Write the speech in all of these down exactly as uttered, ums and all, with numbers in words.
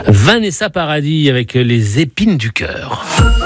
Vanessa Paradis avec les épines du cœur.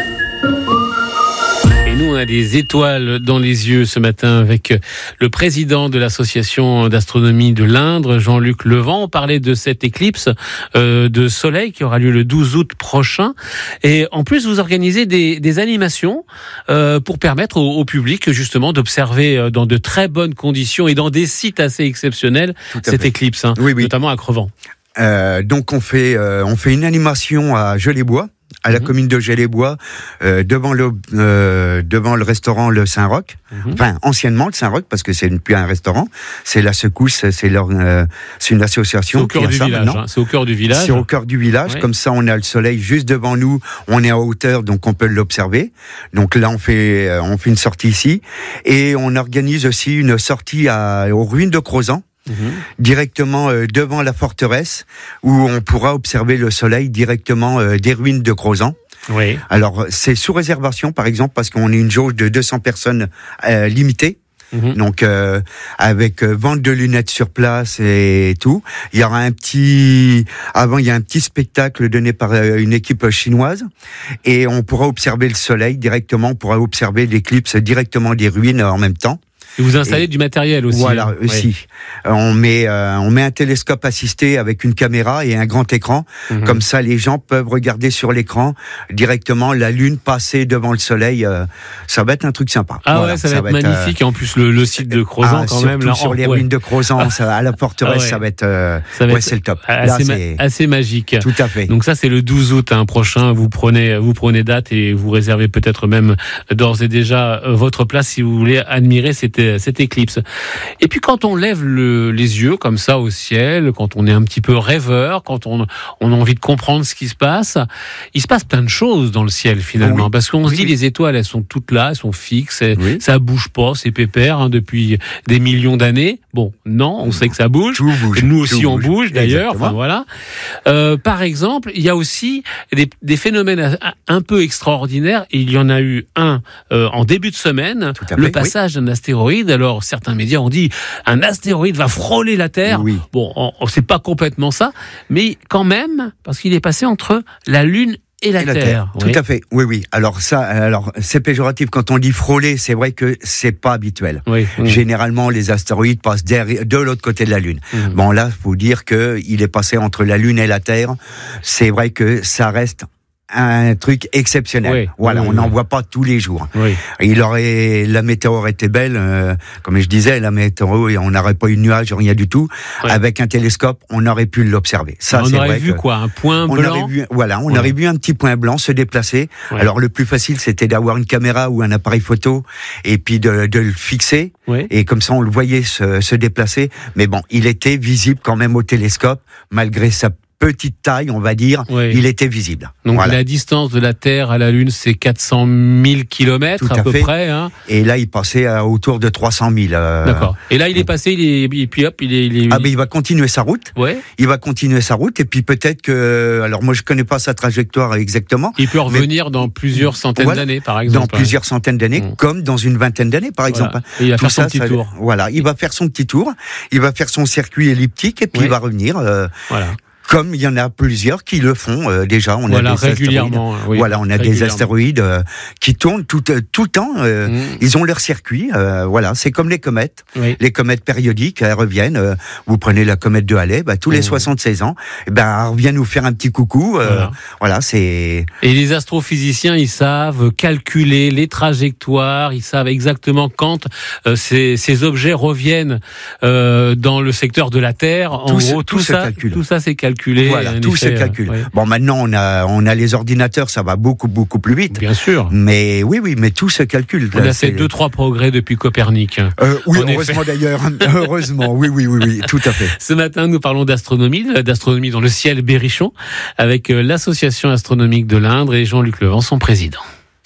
Et nous, on a des étoiles dans les yeux ce matin avec le président de l'association d'astronomie de l'Indre, Jean-Luc Levent. On parlait de cette éclipse euh, de soleil qui aura lieu le douze août prochain. Et en plus, vous organisez des, des animations euh, pour permettre au, au public justement d'observer dans de très bonnes conditions et dans des sites assez exceptionnels cette fait. éclipse, hein, oui, oui. notamment à Crevant. Euh, donc on fait euh, on fait une animation à Gelébois, à la mmh. commune de Gelébois, euh, devant le euh, devant le restaurant Le Saint-Roch. Mmh. Enfin anciennement le Saint-Roch parce que c'est plus un restaurant, c'est la Secousse, c'est leur euh, c'est une association. C'est au cœur du village. Hein, c'est au cœur du village. C'est au cœur du village. Ouais. Comme ça, on a le soleil juste devant nous. On est à hauteur, donc on peut l'observer. Donc là, on fait euh, on fait une sortie ici et on organise aussi une sortie à, aux ruines de Crozant. Mmh. Directement euh, devant la forteresse où on pourra observer le soleil directement euh, des ruines de Crozant. Oui. Alors c'est sous réservation par exemple parce qu'on est une jauge de deux cents personnes euh, limitée. Mmh. Donc euh, avec euh, vente de lunettes sur place et tout. Il y aura un petit avant il y a un petit spectacle donné par euh, une équipe chinoise et on pourra observer le soleil directement, on pourra observer l'éclipse directement des ruines en même temps. Et vous installez et du matériel aussi. Voilà, hein. aussi. Oui. On met, euh, on met un télescope assisté avec une caméra et un grand écran. Mmh. Comme ça, les gens peuvent regarder sur l'écran directement la Lune passer devant le Soleil. Euh, ça va être un truc sympa. Ah voilà, ouais, ça, ça va, va être être magnifique. Euh... Et en plus, le, le site de Crozant, ah, quand même. Là, sur oh, les ouais. ruines de Crozant, ça, à la forteresse, ah ouais. ça va être, euh, ça va ouais, être c'est le top. Assez, Là, c'est ma- assez magique. Tout à fait. Donc ça, c'est le douze août hein, prochain. Vous prenez, vous prenez date et vous réservez peut-être même d'ores et déjà votre place si vous voulez admirer cette, cette éclipse. Et puis quand on lève le, les yeux comme ça au ciel, quand on est un petit peu rêveur, quand on, on a envie de comprendre ce qui se passe, il se passe plein de choses dans le ciel finalement. Oui. Parce qu'on se dit oui. les étoiles, elles sont toutes là, elles sont fixes, elles, oui. ça bouge pas, c'est pépère hein, depuis des millions d'années. Bon, non, on sait que ça bouge. Tout bouge. Nous aussi Tout on bouge, bouge d'ailleurs. Enfin voilà. Euh, par exemple, il y a aussi des, des phénomènes un peu extraordinaires. Et il y en a eu un euh, en début de semaine, le fait, passage oui. d'un astéroïde. Alors certains médias ont dit un astéroïde va frôler la Terre. Oui. Bon, on, on sait pas complètement ça, mais quand même, parce qu'il est passé entre la Lune et la, et la Terre. Terre. Oui. Tout à fait. Oui, oui. Alors ça, alors c'est péjoratif quand on dit frôler. C'est vrai que c'est pas habituel. Oui. Mmh. Généralement, les astéroïdes passent derrière, de l'autre côté de la Lune. Mmh. Bon, là, faut dire que il est passé entre la Lune et la Terre. C'est vrai que ça reste un truc exceptionnel. Oui, voilà, oui, on n'en oui. voit pas tous les jours. Oui. Il aurait, la météo aurait été belle, euh, comme je disais, la météo, on n'aurait pas eu de nuages, rien du tout. Oui. Avec un télescope, on aurait pu l'observer. Ça, on c'est aurait vrai vu que quoi, un point on blanc. Aurait vu, voilà, on oui. aurait vu un petit point blanc se déplacer. Oui. Alors le plus facile, c'était d'avoir une caméra ou un appareil photo et puis de, de le fixer. Oui. Et comme ça, on le voyait se, se déplacer. Mais bon, il était visible quand même au télescope, malgré sa petite taille, on va dire, oui. il était visible. Donc voilà. la distance de la Terre à la Lune, c'est quatre cent mille kilomètres à, à peu fait. près. Hein. Et là, il passait à autour de trois cent mille. Euh... D'accord. Et là, il est passé, il est, et puis hop, il est... Il est... Ah ben, il va continuer sa route. Ouais. Il va continuer sa route, et puis peut-être que... Alors moi, je connais pas sa trajectoire exactement. Il peut revenir mais... dans plusieurs centaines voilà. d'années, par exemple. Dans plusieurs centaines d'années, mmh. comme dans une vingtaine d'années, par exemple. Voilà. Et il va Tout faire son ça, petit ça... tour. Voilà, il va faire son petit tour, il va faire son circuit elliptique, et puis ouais. il va revenir... Euh... Voilà. Comme il y en a plusieurs qui le font euh, déjà, on voilà, a des régulièrement. astéroïdes. Oui, voilà, on a des astéroïdes euh, qui tournent tout, euh, tout le temps. Euh, mmh. Ils ont leur circuit. Euh, voilà, c'est comme les comètes. Oui. Les comètes périodiques, elles reviennent. Euh, vous prenez la comète de Halley, bah, tous mmh. les soixante-seize ans, eh ben, elle revient nous faire un petit coucou. Euh, voilà. voilà, c'est. Et les astrophysiciens, ils savent calculer les trajectoires. Ils savent exactement quand euh, ces, ces objets reviennent euh, dans le secteur de la Terre. En tout gros, ce, tout, tout ça, calcule. tout ça, c'est calculé. Voilà, tout se calcule. Euh, ouais. Bon, maintenant, on a, on a les ordinateurs, ça va beaucoup, beaucoup plus vite. Bien sûr. Mais oui, oui, mais tout se calcule. On a fait deux, trois progrès depuis Copernic. Euh, oui, heureusement d'ailleurs. heureusement, oui, oui, oui, oui, tout à fait. Ce matin, nous parlons d'astronomie, d'astronomie dans le ciel berrichon, avec l'association astronomique de l'Indre et Jean-Luc Levent, son président.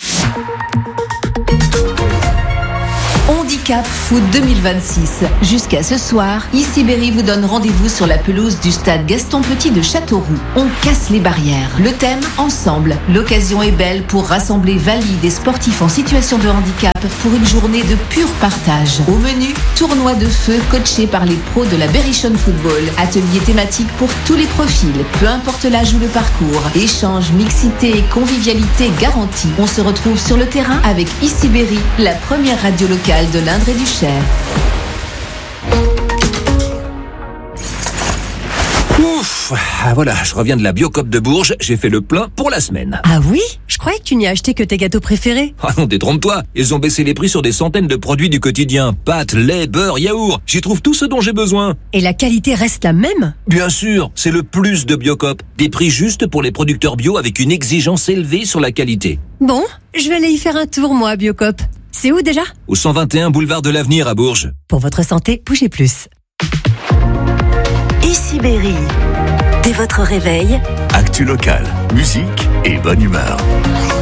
Handicap Foot deux mille vingt-six. Jusqu'à ce soir, Ici Berry vous donne rendez-vous sur la pelouse du stade Gaston Petit de Châteauroux. On casse les barrières. Le thème, ensemble. L'occasion est belle pour rassembler valides et sportifs en situation de handicap pour une journée de pur partage. Au menu, tournoi de feu coaché par les pros de la Berrichonne Football. Atelier thématique pour tous les profils, peu importe l'âge ou le parcours. Échange, mixité et convivialité garantie. On se retrouve sur le terrain avec Ici Berry, la première radio locale de l'Indre et du Cher. Ouf, ah voilà, je reviens de la Biocop de Bourges, j'ai fait le plein pour la semaine. Ah oui? Je croyais que tu n'y as acheté que tes gâteaux préférés. Ah non, détrompe-toi, ils ont baissé les prix sur des centaines de produits du quotidien. Pâtes, lait, beurre, yaourt, j'y trouve tout ce dont j'ai besoin. Et la qualité reste la même? Bien sûr, c'est le plus de Biocop. Des prix justes pour les producteurs bio avec une exigence élevée sur la qualité. Bon, je vais aller y faire un tour moi à Biocop. C'est où déjà? Au cent vingt et un boulevard de l'Avenir à Bourges. Pour votre santé, bougez plus. Ici Berry. Dès votre réveil, actu local, musique et bonne humeur.